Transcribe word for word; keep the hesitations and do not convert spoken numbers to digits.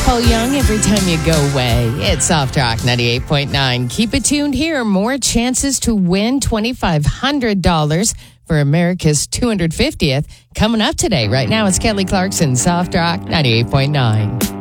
Paul Young, every time you go away. It's Soft Rock ninety-eight point nine. Keep it tuned here. More chances to win twenty-five hundred dollars for America's two hundred fiftieth coming up today. Right now, it's Kelly Clarkson, Soft Rock ninety-eight point nine.